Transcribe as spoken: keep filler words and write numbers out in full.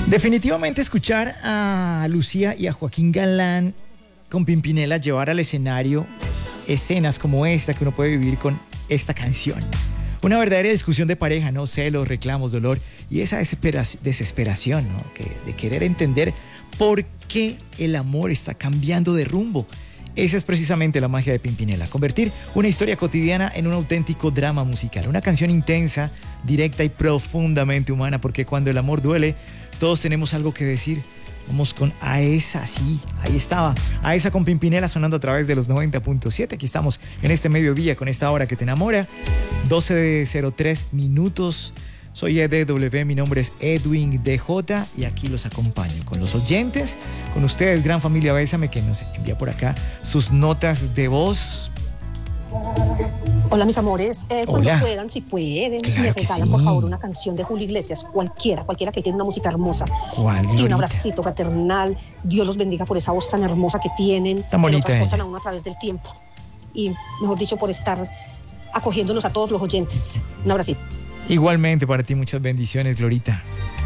Definitivamente escuchar a Lucía y a Joaquín Galán con Pimpinela llevar al escenario escenas como esta que uno puede vivir con esta canción. Una verdadera discusión de pareja, ¿no? Celos, reclamos, dolor y esa desespera- desesperación, ¿no? Que, de querer entender por qué el amor está cambiando de rumbo. Esa es precisamente la magia de Pimpinela, convertir una historia cotidiana en un auténtico drama musical. Una canción intensa, directa y profundamente humana, porque cuando el amor duele, todos tenemos algo que decir. Vamos con Aesa, sí, ahí estaba. Aesa con Pimpinela sonando a través de los noventa punto siete. Aquí estamos en este mediodía con esta hora que te enamora. doce de cero tres minutos. Soy E D W, mi nombre es Edwin D J y aquí los acompaño con los oyentes, con ustedes, gran familia Bésame, que nos envía por acá sus notas de voz. Hola mis amores, eh, cuando Hola. puedan, si pueden, Claro me que regalan sí. por favor una canción de Julio Iglesias, cualquiera, cualquiera que tiene una música hermosa. ¿Cuál, Y un Glorita? abracito fraternal, Dios los bendiga por esa voz tan hermosa que tienen, Tan bonita que lo transportan ella. a uno a través del tiempo. Y mejor dicho, por estar acogiéndonos a todos los oyentes. Un abracito. Igualmente para ti, muchas bendiciones, Glorita.